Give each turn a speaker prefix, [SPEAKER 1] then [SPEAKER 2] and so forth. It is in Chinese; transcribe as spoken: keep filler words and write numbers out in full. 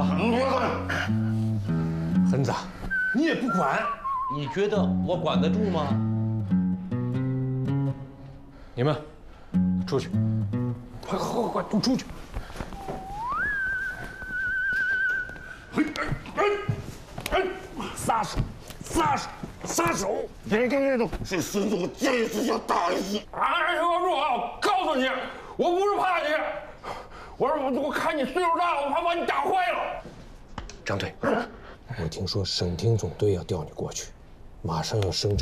[SPEAKER 1] 啊！
[SPEAKER 2] 你别管，
[SPEAKER 1] 恒子，你也不管，
[SPEAKER 3] 你觉得我管得住吗？
[SPEAKER 1] 你们出去，快快快快都出去！撒手，撒手，撒手！
[SPEAKER 2] 别动别动，这孙子我见一次就打一次。
[SPEAKER 4] 啊！听我说啊，我告诉你，我不是怕你，我是我我看你岁数大了，我怕把你打坏了。
[SPEAKER 1] 张队，我听说省厅总队要调你过去，马上要升